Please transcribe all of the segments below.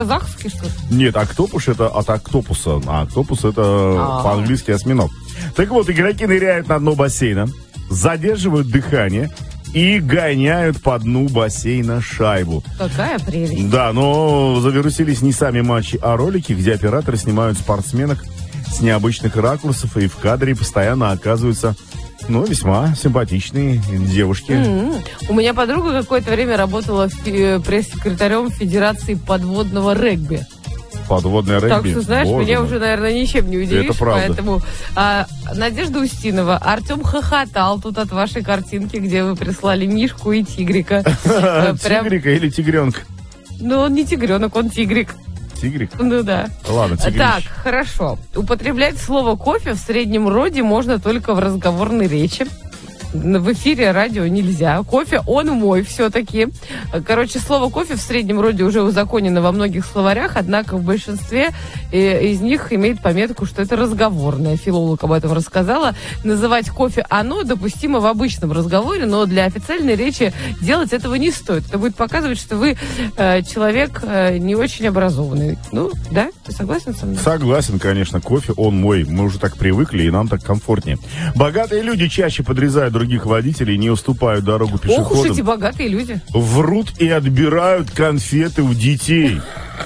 казахский, что ли? Нет, октопус это от октопуса, а октопус это по-английски осьминог. Так вот, игроки ныряют на дно бассейна, задерживают дыхание и гоняют по дну бассейна шайбу. Какая прелесть. Да, но завирусились не сами матчи, а ролики, где операторы снимают спортсменок с необычных ракурсов, и в кадре постоянно оказываются, весьма симпатичные девушки. У меня подруга какое-то время работала пресс-секретарем Федерации подводного регби. Подводное регби. Так что, знаешь, Боже меня мой. уже, наверное, ничем не удивишь. Это правда. Поэтому Надежда Устинова, Артем хохотал тут от вашей картинки, где вы прислали Мишку и Тигрика. Тигрика или тигренка? Ну, он не тигренок, он тигрик. Тигрик? Ну да. Ладно, тигрич. Так, хорошо. Употреблять слово кофе в среднем роде можно только в разговорной речи. В эфире радио нельзя. Кофе, он мой все-таки. Короче, слово кофе в среднем роде уже узаконено во многих словарях, однако в большинстве из них имеет пометку, что это разговорное. Филолог об этом рассказала. Называть кофе «оно» допустимо в обычном разговоре, но для официальной речи делать этого не стоит. Это будет показывать, что вы человек не очень образованный. Ну, да? Ты согласен со мной? Согласен, конечно. Кофе, он мой. Мы уже так привыкли, и нам так комфортнее. Богатые люди чаще подрезают других водителей, не уступают дорогу пешеходам. Ох уж эти богатые люди. Врут и отбирают конфеты у детей.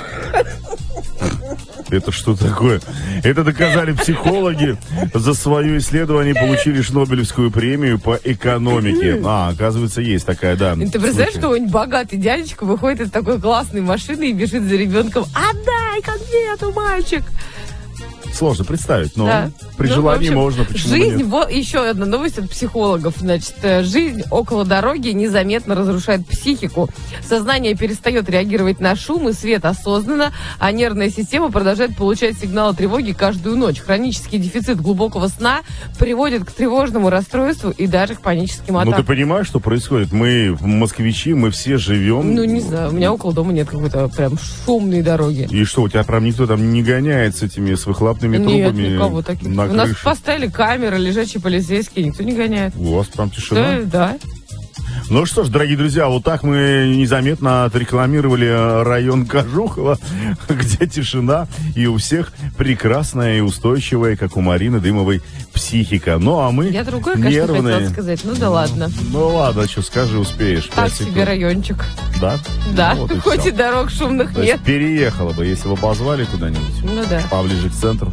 Это что такое? Это доказали психологи. За свое исследование получили Нобелевскую премию по экономике. Оказывается, есть такая, да. Ты представляешь, какой-нибудь богатый дядечка выходит из такой классной машины и бежит за ребенком. Отдай конфету, мальчик! Сложно представить, но да. при желании можно. Почему жизнь, нет? Вот еще одна новость от психологов. Значит, жизнь около дороги незаметно разрушает психику. Сознание перестает реагировать на шум и свет осознанно, а нервная система продолжает получать сигналы тревоги каждую ночь. Хронический дефицит глубокого сна приводит к тревожному расстройству и даже к паническим атакам. Ну, ты понимаешь, что происходит? Мы, москвичи, мы все живем... Ну, не знаю, у меня около дома нет какой-то прям шумной дороги. И что, у тебя прям никто там не гоняет с этими с выхлопными Нет, трубами? никого таких. На У нас крыше? поставили камеры, лежачие полицейские, никто не гоняет. У вас прям тишина? Да. Ну что ж, дорогие друзья, вот так мы незаметно отрекламировали район Кожухова, где тишина, и у всех прекрасная и устойчивая, как у Марины Дымовой, психика. Ну, а мы Я другое, конечно, нервные. хотела сказать. Ну да ладно. Ну ладно, что скажи, успеешь. Так 5 себе секунд. райончик. Да? Да, Ну, вот и хоть всё. и дорог шумных То есть нет. переехала бы, если бы позвали куда-нибудь Ну да. поближе к центру.